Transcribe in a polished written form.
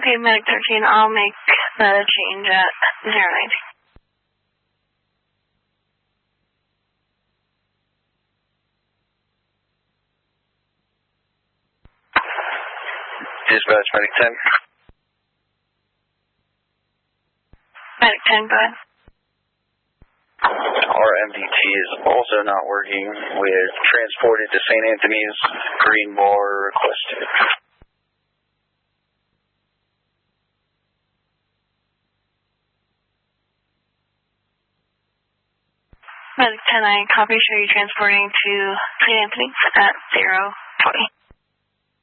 Okay, Medic 13, I'll make the change at 090. Dispatch, Medic 10. Medic 10, go ahead. Our MDT is also not working with transported to St. Anthony's, green bar requested. Medic 10, I copy, show you transporting to St. Anthony's at 020.